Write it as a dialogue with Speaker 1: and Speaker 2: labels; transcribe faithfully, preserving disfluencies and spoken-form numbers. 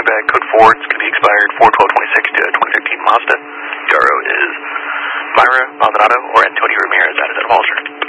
Speaker 1: bag, code four. It's going to be expired four twelve twenty-six to twenty fifteen Mazda. Garo is Myra Maldonado or Antonio Ramirez out of Walter.